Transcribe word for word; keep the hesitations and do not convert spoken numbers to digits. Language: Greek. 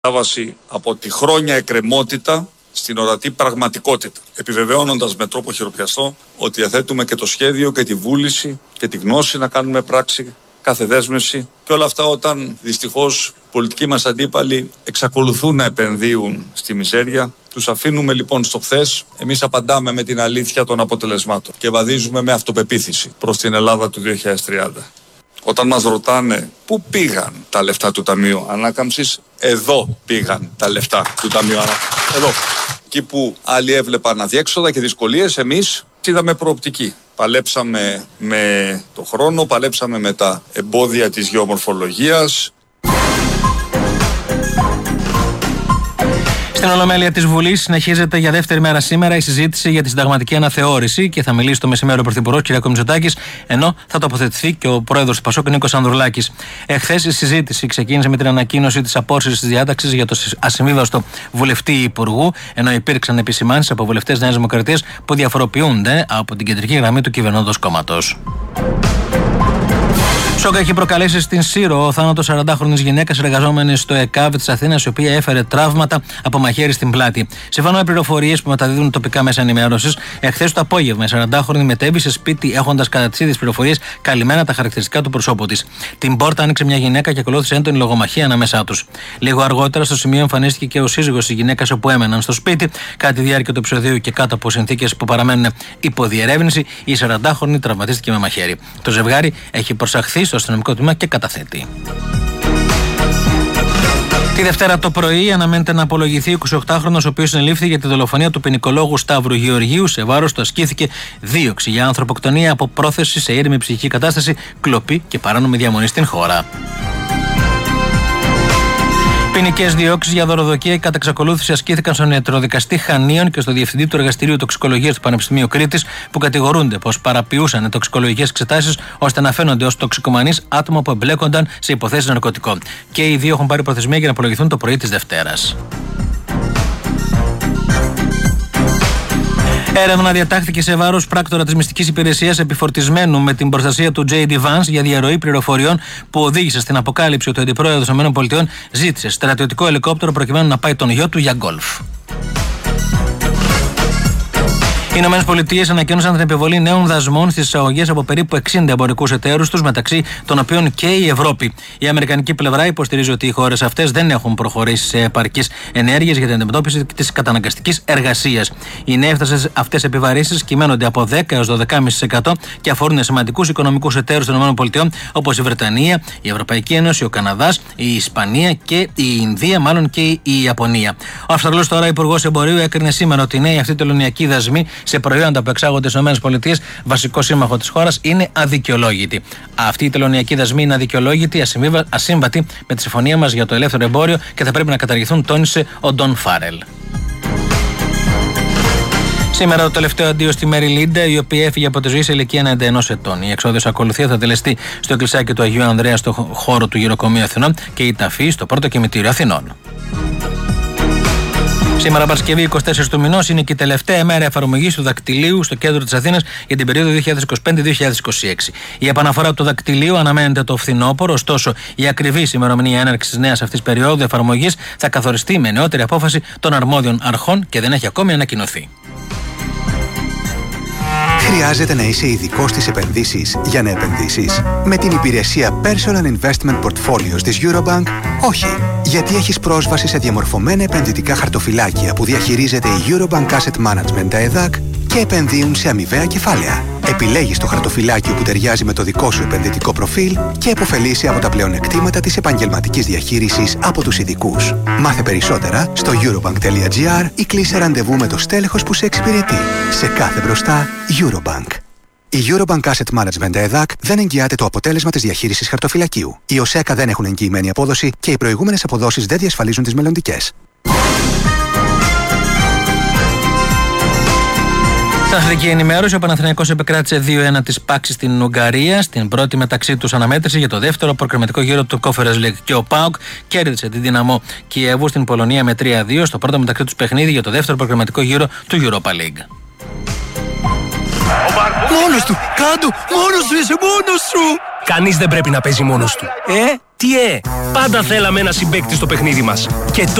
μετάβαση από τη χρόνια εκκρεμότητα στην ορατή πραγματικότητα, επιβεβαιώνοντας με τρόπο χειροπιαστό ότι διαθέτουμε και το σχέδιο και τη βούληση και τη γνώση να κάνουμε πράξη κάθε δέσμευση, και όλα αυτά όταν δυστυχώς οι πολιτικοί μας αντίπαλοι εξακολουθούν να επενδύουν στη μιζέρια. Τους αφήνουμε λοιπόν στο χθες, εμείς απαντάμε με την αλήθεια των αποτελεσμάτων και βαδίζουμε με αυτοπεποίθηση προς την Ελλάδα του δύο χιλιάδες τριάντα. Όταν μας ρωτάνε πού πήγαν τα λεφτά του Ταμείου Ανάκαμψης, εδώ πήγαν τα λεφτά του Ταμείου Ανάκαμψης. Εδώ. Εκεί που άλλοι έβλεπαν αδιέξοδα και δυσκολίες, εμείς είδαμε προοπτική. Παλέψαμε με το χρόνο, παλέψαμε με τα εμπόδια της γεωμορφολογίας. Στην Ολομέλεια της Βουλής συνεχίζεται για δεύτερη μέρα σήμερα η συζήτηση για τη συνταγματική αναθεώρηση και θα μιλήσει το μεσημέρι ο Πρωθυπουργός κ. Μητσοτάκης, ενώ θα τοποθετηθεί και ο Πρόεδρος του Πασόκ Νίκος Ανδρουλάκης. Εχθές η συζήτηση ξεκίνησε με την ανακοίνωση της απόσυρσης της διάταξης για το ασυμβίβαστο βουλευτή υπουργού, ενώ υπήρξαν επισημάνσεις από βουλευτές Νέας Δημοκρατίας που διαφοροποιούνται από την κεντρική γραμμή του κυβερνώντος κόμματος. Σόκα έχει προκαλέσει στην Σύρο ο θάνατος σαραντάχρονης γυναίκας εργαζόμενης στο ΕΚΑΒ της Αθήνας, η οποία έφερε τραύματα από μαχαίρι στην πλάτη. Σύμφωνα με πληροφορίες που μεταδίδουν τοπικά μέσα ενημέρωσης, εχθές το απόγευμα η σαραντάχρονη μετέβη σε σπίτι έχοντας κατά τις ίδιες πληροφορίες καλυμμένα τα χαρακτηριστικά του προσώπου της. Την πόρτα άνοιξε μια γυναίκα και ακολούθησε έντονη λογομαχία ανάμεσά τους. Λίγο αργότερα στο σημείο εμφανίστηκε και ο σύζυγος της γυναίκας, όπου έμεναν στο σπίτι. Κατά τη διάρκεια του επεισοδίου και κάτω από συνθήκες που παραμένουν υπό διερεύνηση, η σαραντάχρονη τραυματίστηκε με μαχαίρι. Το ζευγάρι έχει προσαχθεί στο αστυνομικό τμήμα και καταθέτει. Τη Δευτέρα το πρωί αναμένεται να απολογηθεί ο εικοσιοκτάχρονος, ο οποίος συνελήφθη για τη δολοφονία του ποινικολόγου Σταύρου Γεωργίου. Σε βάρος του ασκήθηκε δίωξη για ανθρωποκτονία από πρόθεση σε ήρεμη ψυχική κατάσταση, κλοπή και παράνομη διαμονή στην χώρα. Ποινικές διώξεις για δωροδοκία και κατά εξακολούθηση ασκήθηκαν στον ιατροδικαστή Χανίων και στο διευθυντή του Εργαστηρίου Τοξικολογίας του Πανεπιστημίου Κρήτης, που κατηγορούνται πως παραποιούσαν τοξικολογικές εξετάσεις ώστε να φαίνονται ως τοξικομανείς άτομα που εμπλέκονταν σε υποθέσεις ναρκωτικών. Και οι δύο έχουν πάρει προθεσμία για να απολογηθούν το πρωί της Δευτέρας. Έρευνα διατάχθηκε σε βάρος πράκτορα της μυστικής υπηρεσίας επιφορτισμένου με την προστασία του τζέι ντι Vance για διαρροή πληροφοριών που οδήγησε στην αποκάλυψη ότι ο αντιπρόεδρος των ΗΠΑ ζήτησε στρατιωτικό ελικόπτερο προκειμένου να πάει τον γιο του για γκολφ. Οι ΗΠΑ ανακοίνωσαν την επιβολή νέων δασμών στις εισαγωγές από περίπου εξήντα εμπορικούς εταίρους τους, μεταξύ των οποίων και η Ευρώπη. Η αμερικανική πλευρά υποστηρίζει ότι οι χώρες αυτές δεν έχουν προχωρήσει σε επαρκείς ενέργειες για την αντιμετώπιση της καταναγκαστικής εργασίας. Οι νέες αυτές επιβαρύνσεις κυμαίνονται από δέκα έως δώδεκα κόμμα πέντε τοις εκατό και αφορούν σημαντικούς οικονομικούς εταίρους των ΗΠΑ, όπως η Βρετανία, η Ευρωπαϊκή Ένωση, ο Καναδάς, η Ισπανία και η Ινδία, μάλλον και η Ιαπωνία. Ο Αυστραλός τώρα Υπουργός Εμπορίου έκρινε σήμερα ότι οι νέοι αυτοί τελωνειακοί δασμοί σε προϊόντα που εξάγονται στις ΗΠΑ, βασικό σύμμαχο της χώρας, είναι αδικαιολόγητη. Αυτή η τελωνειακή δασμή είναι αδικαιολόγητη, ασύμβατη με τη συμφωνία μας για το ελεύθερο εμπόριο και θα πρέπει να καταργηθούν, τόνισε ο Ντον Φάρελ. Σήμερα το τελευταίο αντίο στη Μέρι Λίντα, η οποία έφυγε από τη ζωή σε ηλικία ενενήντα ενός ετών. Η εξόδιος ακολουθία θα τελεστεί στο εκκλησάκι του Αγίου Ανδρέα, στο χώρο του Γυροκομείου Αθηνών, και η ταφή στο πρώτο κημητήριο Αθηνών. Σήμερα, Παρασκευή εικοστή τέταρτη του μηνός, είναι και η τελευταία μέρα εφαρμογής του δακτυλίου στο κέντρο της Αθήνας για την περίοδο δύο χιλιάδες είκοσι πέντε με δύο χιλιάδες είκοσι έξι. Η επαναφορά του δακτυλίου αναμένεται το φθινόπωρο, ωστόσο η ακριβής ημερομηνία έναρξης της νέας αυτής περίοδου εφαρμογής θα καθοριστεί με νεότερη απόφαση των αρμόδιων αρχών και δεν έχει ακόμη ανακοινωθεί. Χρειάζεται να είσαι ειδικός στις επενδύσεις για να επενδύσεις? Με την υπηρεσία Personal Investment Portfolios της Eurobank, όχι. Γιατί έχεις πρόσβαση σε διαμορφωμένα επενδυτικά χαρτοφυλάκια που διαχειρίζεται η Eurobank Asset Management, τα ΕΔΑΚ, και επενδύουν σε αμοιβαία κεφάλαια. Επιλέγεις το χαρτοφυλάκιο που ταιριάζει με το δικό σου επενδυτικό προφίλ και επωφελείσαι από τα πλεονεκτήματα της επαγγελματικής διαχείρισης από τους ειδικούς. Μάθε περισσότερα στο eurobank τελεία gr ή κλείσε ραντεβού με το στέλεχος που σε εξυπηρετεί. Σε κάθε μπροστά, Eurobank. Η Eurobank Asset Management ΕΔΑΚ δεν εγγυάται το αποτέλεσμα της διαχείρισης χαρτοφυλακίου. Οι ΟΣΕΚΑ δεν έχουν εγγυημένη απόδοση και οι προηγούμενες αποδόσεις δεν διασφαλίζουν τις μελλοντικές. Στην αθλητική ενημέρωση, ο Παναθηναϊκός επεκράτησε δύο ένα της Πάξης στην Ουγγαρία, στην πρώτη μεταξύ τους αναμέτρηση για το δεύτερο προκριματικό γύρο του Conference League. Και ο ΠΑΟΚ κέρδισε την Δυναμό Κιέβου στην Πολωνία με τρία δύο στο πρώτο μεταξύ τους παιχνίδι για το δεύτερο προκριματικό γύρο του Europa League. Μόνος του! Κάντο! Μόνος του! Είσαι μόνος σου! Κανείς δεν πρέπει να παίζει μόνος του. Ε, Τι ε, πάντα θέλαμε ένα συμπαίκτη στο παιχνίδι μας. Και